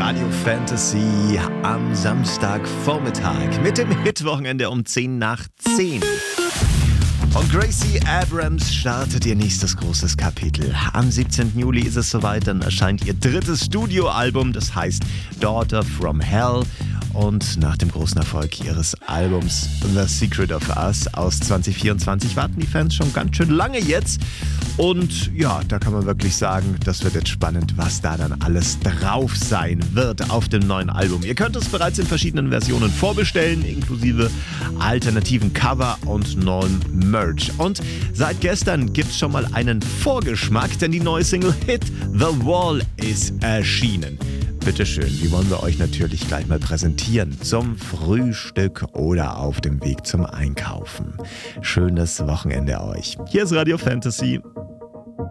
Radio Fantasy am Samstagvormittag mit dem Hitwochenende um 10 nach 10. Und Gracie Abrams startet ihr nächstes großes Kapitel. Am 17. Juli ist es soweit, dann erscheint ihr drittes Studioalbum, das heißt Daughter from Hell. Und nach dem großen Erfolg ihres Albums The Secret of Us aus 2024 warten die Fans schon ganz schön lange jetzt. Und ja, da kann man wirklich sagen, das wird jetzt spannend, was da dann alles drauf sein wird auf dem neuen Album. Ihr könnt es bereits in verschiedenen Versionen vorbestellen, inklusive alternativen Cover und neuem Merch. Und seit gestern gibt's schon mal einen Vorgeschmack, denn die neue Single Hit The Wall ist erschienen. Bitteschön, die wollen wir euch natürlich gleich mal präsentieren zum Frühstück oder auf dem Weg zum Einkaufen. Schönes Wochenende euch. Hier ist Radio Fantasy.